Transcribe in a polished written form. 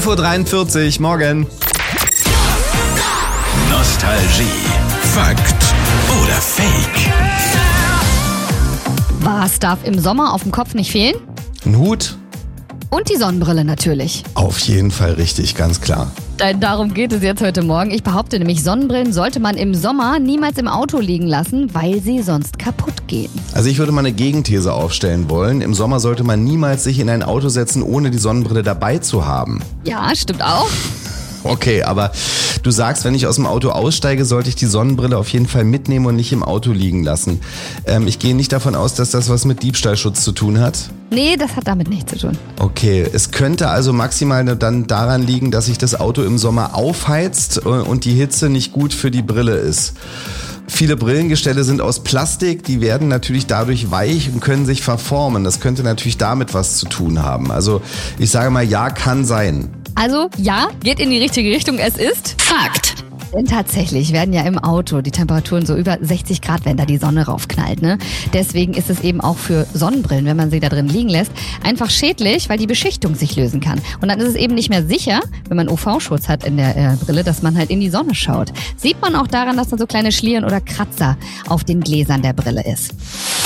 5:43 Uhr, morgen. Nostalgie. Fakt oder Fake? Was darf im Sommer auf dem Kopf nicht fehlen? Ein Hut? Und die Sonnenbrille natürlich. Auf jeden Fall richtig, ganz klar. Darum geht es jetzt heute Morgen. Ich behaupte nämlich, Sonnenbrillen sollte man im Sommer niemals im Auto liegen lassen, weil sie sonst kaputt gehen. Also ich würde mal eine Gegenthese aufstellen wollen. Im Sommer sollte man niemals sich in ein Auto setzen, ohne die Sonnenbrille dabei zu haben. Ja, stimmt auch. Okay, aber du sagst, wenn ich aus dem Auto aussteige, sollte ich die Sonnenbrille auf jeden Fall mitnehmen und nicht im Auto liegen lassen. Ich gehe nicht davon aus, dass das was mit Diebstahlschutz zu tun hat. Nee, das hat damit nichts zu tun. Okay, es könnte also maximal dann daran liegen, dass sich das Auto im Sommer aufheizt und die Hitze nicht gut für die Brille ist. Viele Brillengestelle sind aus Plastik, die werden natürlich dadurch weich und können sich verformen. Das könnte natürlich damit was zu tun haben. Also ich sage mal, ja, kann sein. Also ja, geht in die richtige Richtung. Es ist Fakt. Denn tatsächlich werden ja im Auto die Temperaturen so über 60 Grad, wenn da die Sonne raufknallt. Ne? Deswegen ist es eben auch für Sonnenbrillen, wenn man sie da drin liegen lässt, einfach schädlich, weil die Beschichtung sich lösen kann. Und dann ist es eben nicht mehr sicher, wenn man UV-Schutz hat in der Brille, dass man halt in die Sonne schaut. Sieht man auch daran, dass da so kleine Schlieren oder Kratzer auf den Gläsern der Brille ist.